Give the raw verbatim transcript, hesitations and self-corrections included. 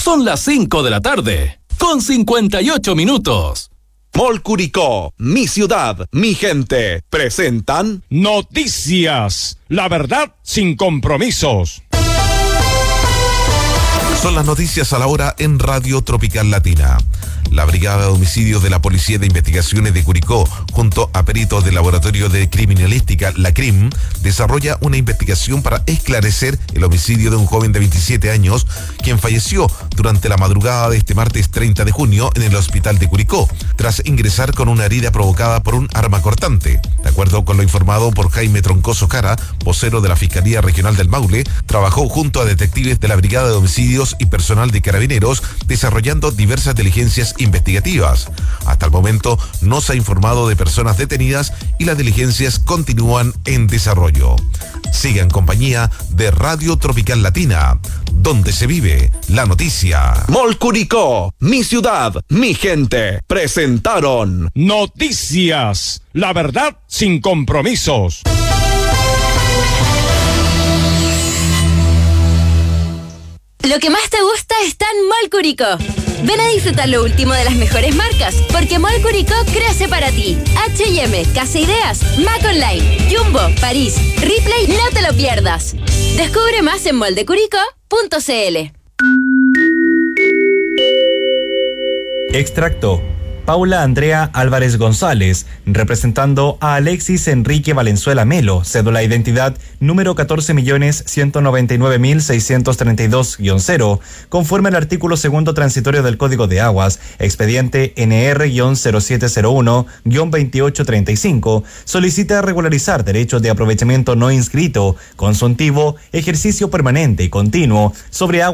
Son las cinco de la tarde, con cincuenta y ocho minutos. Mall Curicó, mi ciudad, mi gente, presentan Noticias, la verdad sin compromisos. Son las noticias a la hora en Radio Tropical Latina. La Brigada de Homicidios de la Policía de Investigaciones de Curicó, junto a peritos del Laboratorio de Criminalística, la C R I M, desarrolla una investigación para esclarecer el homicidio de un joven de veintisiete años, quien falleció durante la madrugada de este martes treinta de junio en el hospital de Curicó, tras ingresar con una herida provocada por un arma cortante. De acuerdo con lo informado por Jaime Troncoso Cara, vocero de la Fiscalía Regional del Maule, trabajó junto a detectives de la Brigada de Homicidios y personal de Carabineros, desarrollando diversas diligencias investigativas. Hasta el momento no se ha informado de personas detenidas y las diligencias continúan en desarrollo. Siga en compañía de Radio Tropical Latina, donde se vive la noticia. Mall Curicó, mi ciudad, mi gente, presentaron Noticias, la verdad sin compromisos. Lo que más te gusta está en Mall Curicó. Ven a disfrutar lo último de las mejores marcas, porque Mall Curicó crece para ti. H y M, Casa Ideas, Mac Online, Jumbo, París, Ripley, no te lo pierdas. Descubre más en moldecuricó punto c l. Extracto. Paula Andrea Álvarez González, representando a Alexis Enrique Valenzuela Melo, cédula de identidad número catorce millones ciento noventa y nueve mil seiscientos treinta y dos guion cero, conforme al artículo segundo transitorio del Código de Aguas, expediente N R cero siete cero uno veintiocho treinta y cinco, solicita regularizar derechos de aprovechamiento no inscrito, consuntivo, ejercicio permanente y continuo sobre agua